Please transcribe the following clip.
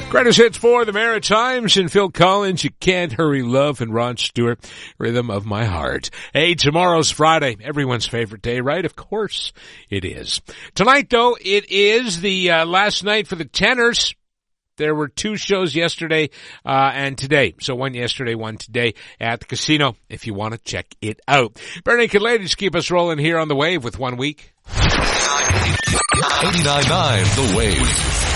Greatest hits for the Maritimes and Phil Collins, You Can't Hurry Love, and Rod Stewart, Rhythm of My Heart. Hey, tomorrow's Friday, everyone's favorite day, right? Of course it is. Tonight, though, it is the last night for the tenors. There were 2 shows yesterday and today. So one yesterday, one today at the casino if you want to check it out. Bare Naked Ladies keep us rolling here on The Wave with 1 week. 89.9 The Wave.